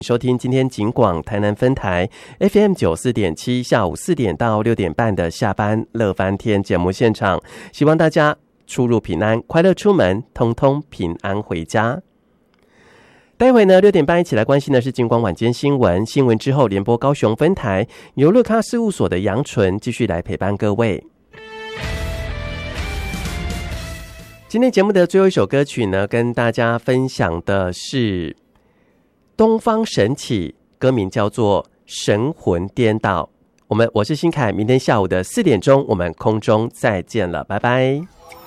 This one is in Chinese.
收听今天警广台南分台 FM94.7 下午4点到6点半的下班乐翻天节目现场，希望大家出入平安，快乐出门，通通平安回家。待会呢6点半一起来关心的是警广晚间新闻，新闻之后联播高雄分台由乐咖事务所的杨纯继续来陪伴各位。今天节目的最后一首歌曲呢，跟大家分享的是东方神起，歌名叫做神魂颠倒。我是新凯，明天下午的4点钟我们空中再见了，拜拜。